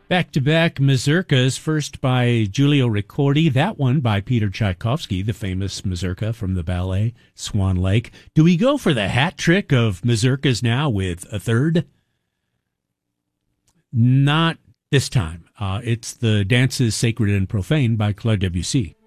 Back-to-back mazurkas, first by Giulio Ricordi, that one by Peter Tchaikovsky, the famous mazurka from the ballet Swan Lake. Do we go for the hat trick of mazurkas now with a third? Not this time. It's the Dances Sacred and Profane by Claude Debussy.